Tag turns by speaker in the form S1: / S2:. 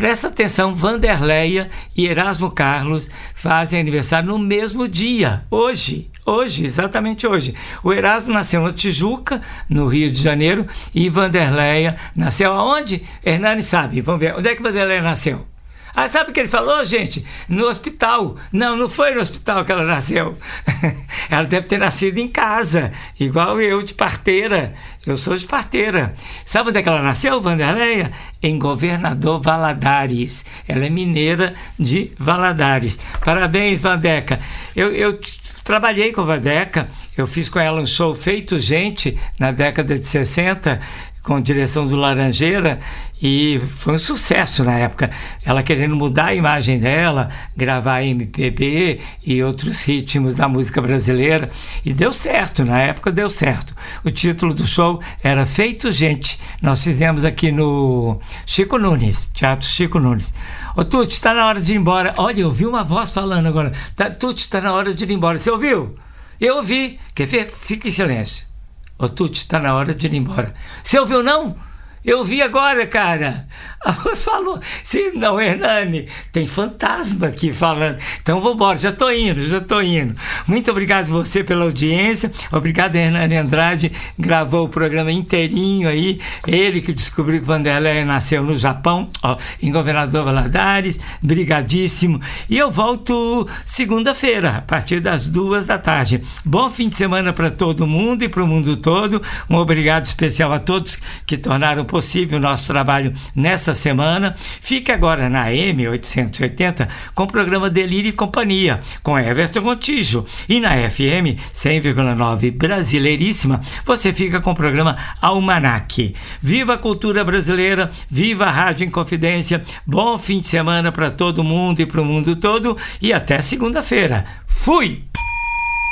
S1: Presta atenção, Wanderleia e Erasmo Carlos fazem aniversário no mesmo dia, hoje, exatamente hoje. O Erasmo nasceu na Tijuca, no Rio de Janeiro, e Wanderleia nasceu aonde? Hernani sabe, vamos ver, onde é que Wanderleia nasceu? Ah, sabe o que ele falou, gente? No hospital. Não foi no hospital que ela nasceu. Ela deve ter nascido em casa, igual eu, de parteira. Eu sou de parteira. Sabe onde é que ela nasceu, Wanderleia? Em Governador Valadares. Ela é mineira de Valadares. Parabéns, Vandeca. Eu trabalhei com a Vandeca. Eu fiz com ela um show Feito Gente na década de 60, com direção do Laranjeira, e foi um sucesso na época. Ela querendo mudar a imagem dela, gravar MPB e outros ritmos da música brasileira, e deu certo, na época deu certo. O título do show era Feito Gente. Nós fizemos aqui no Chico Nunes, Teatro Chico Nunes. Ô Tuti, está na hora de ir embora. Olha, eu ouvi uma voz falando agora. Tuti, está na hora de ir embora. Você ouviu? Eu ouvi. Quer ver? Fica em silêncio. Ô Tuti, está na hora de ir embora. Você ouviu, não? Eu vi agora, cara. A voz falou. Sim, não, Hernani, tem fantasma aqui falando. Então vou embora, já estou indo. Muito obrigado você pela audiência. Obrigado, Hernani Andrade, gravou o programa inteirinho aí. Ele que descobriu que Wanderleia nasceu no Japão, em Governador Valadares. Brigadíssimo. E eu volto segunda-feira, a partir das 14h. Bom fim de semana para todo mundo e para o mundo todo. Um obrigado especial a todos que tornaram possível o nosso trabalho nessa semana. Fique agora na AM880 com o programa Delírio e Companhia, com Everton Montijo. E na FM 100,9 Brasileiríssima, você fica com o programa Almanac. Viva a cultura brasileira, viva a Rádio Inconfidência. Bom fim de semana para todo mundo e para o mundo todo. E até segunda-feira. Fui!